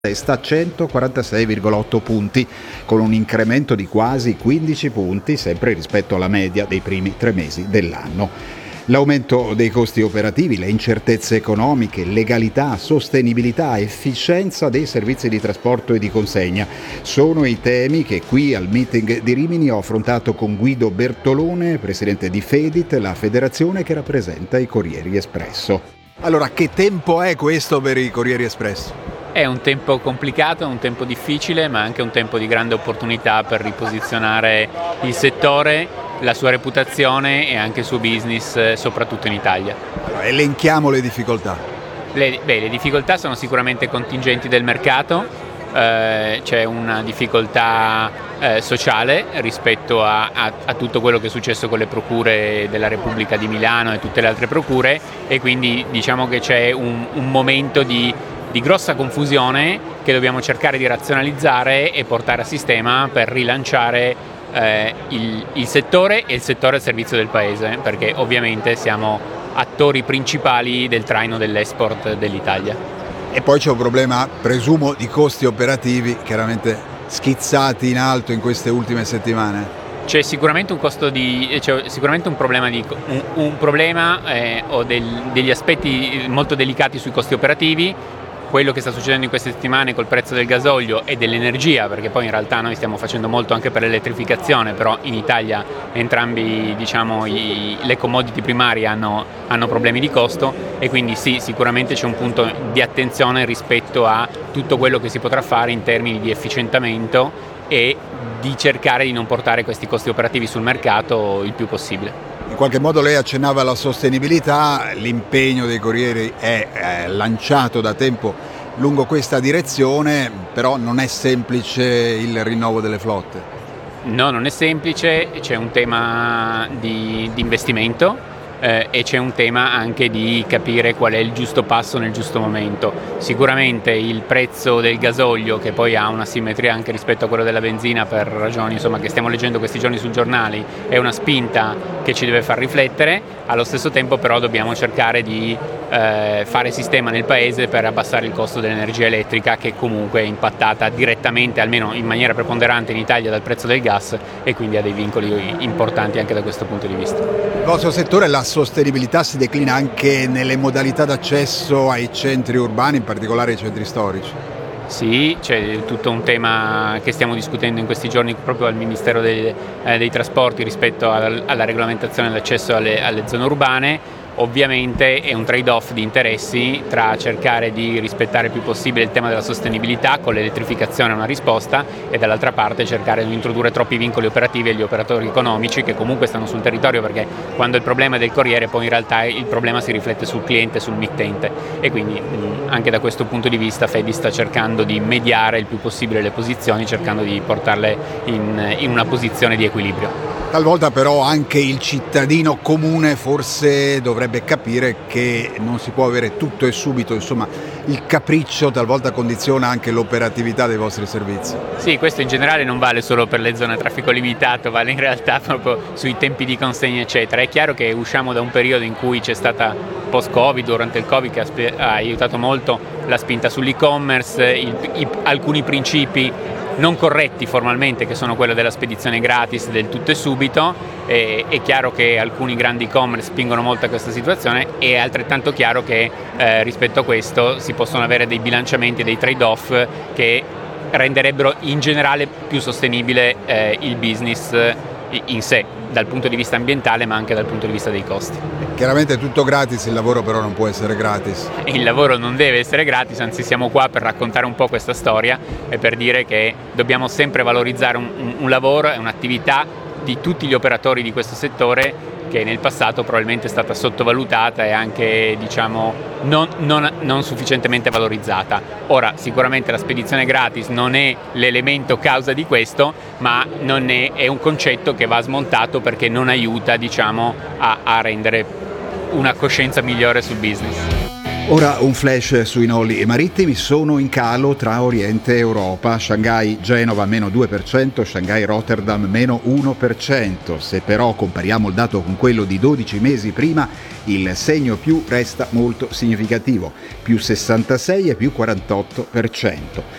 sta a 146,8 punti, con un incremento di quasi 15 punti sempre rispetto alla media dei primi 3 mesi dell'anno. L'aumento dei costi operativi, le incertezze economiche, legalità, sostenibilità, efficienza dei servizi di trasporto e di consegna sono i temi che qui al meeting di Rimini ho affrontato con Guido Bertolone, presidente di Fedit, la federazione che rappresenta i Corrieri Espresso. Allora, che tempo è questo per i Corrieri Espresso? È un tempo complicato, un tempo difficile, ma anche un tempo di grande opportunità per riposizionare il settore, la sua reputazione e anche il suo business, soprattutto in Italia. Elenchiamo le difficoltà. Le difficoltà sono sicuramente contingenti del mercato, c'è una difficoltà sociale rispetto a tutto quello che è successo con le procure della Repubblica di Milano e tutte le altre procure, e quindi diciamo che c'è un momento di grossa confusione che dobbiamo cercare di razionalizzare e portare a sistema per rilanciare il settore e il settore al servizio del paese, perché ovviamente siamo attori principali del traino dell'export dell'Italia. E poi c'è un problema, presumo, di costi operativi chiaramente schizzati in alto in queste ultime settimane. C'è sicuramente un problema o degli aspetti molto delicati sui costi operativi. Quello che sta succedendo in queste settimane col prezzo del gasolio e dell'energia, perché poi in realtà noi stiamo facendo molto anche per l'elettrificazione, però in Italia entrambi le commodity primarie hanno problemi di costo, e quindi sì, sicuramente c'è un punto di attenzione rispetto a tutto quello che si potrà fare in termini di efficientamento e di cercare di non portare questi costi operativi sul mercato il più possibile. In qualche modo lei accennava alla sostenibilità, l'impegno dei Corrieri è lanciato da tempo lungo questa direzione, però non è semplice il rinnovo delle flotte. No, non è semplice, c'è un tema di investimento e c'è un tema anche di capire qual è il giusto passo nel giusto momento. Sicuramente il prezzo del gasolio, che poi ha una simmetria anche rispetto a quello della benzina per ragioni che stiamo leggendo questi giorni sui giornali, è una spinta che ci deve far riflettere. Allo stesso tempo però dobbiamo cercare di fare sistema nel paese per abbassare il costo dell'energia elettrica, che comunque è impattata direttamente, almeno in maniera preponderante in Italia, dal prezzo del gas, e quindi ha dei vincoli importanti anche da questo punto di vista. Il vostro settore, la sostenibilità, si declina anche nelle modalità d'accesso ai centri urbani, in particolare ai centri storici. Sì, c'è tutto un tema che stiamo discutendo in questi giorni proprio al Ministero dei Trasporti rispetto alla regolamentazione dell'accesso alle zone urbane. Ovviamente è un trade-off di interessi tra cercare di rispettare il più possibile il tema della sostenibilità, con l'elettrificazione una risposta, e dall'altra parte cercare di non introdurre troppi vincoli operativi agli operatori economici che comunque stanno sul territorio, perché quando il problema è del corriere poi in realtà il problema si riflette sul cliente, sul mittente, e quindi anche da questo punto di vista Fedit sta cercando di mediare il più possibile le posizioni, cercando di portarle in una posizione di equilibrio. Talvolta però anche il cittadino comune forse dovrebbe capire che non si può avere tutto e subito, insomma il capriccio talvolta condiziona anche l'operatività dei vostri servizi. Sì, questo in generale non vale solo per le zone a traffico limitato, vale in realtà proprio sui tempi di consegna eccetera. È chiaro che usciamo da un periodo in cui c'è stata post-Covid, durante il Covid, che ha aiutato molto la spinta sull'e-commerce, alcuni principi non corretti formalmente, che sono quello della spedizione gratis, del tutto e subito. È chiaro che alcuni grandi e-commerce spingono molto a questa situazione, e è altrettanto chiaro che rispetto a questo si possono avere dei bilanciamenti, dei trade-off che renderebbero in generale più sostenibile il business in sé, dal punto di vista ambientale ma anche dal punto di vista dei costi. Chiaramente è tutto gratis, il lavoro però non può essere gratis. Il lavoro non deve essere gratis, anzi siamo qua per raccontare un po' questa storia e per dire che dobbiamo sempre valorizzare un lavoro e un'attività di tutti gli operatori di questo settore, che nel passato probabilmente è stata sottovalutata e anche non sufficientemente valorizzata. Ora sicuramente la spedizione gratis non è l'elemento causa di questo, ma è un concetto che va smontato, perché non aiuta a rendere una coscienza migliore sul business. Ora un flash sui noli marittimi, sono in calo tra Oriente e Europa, Shanghai-Genova meno 2%, Shanghai-Rotterdam meno 1%, se però compariamo il dato con quello di 12 mesi prima, il segno più resta molto significativo, più 66 e più 48%.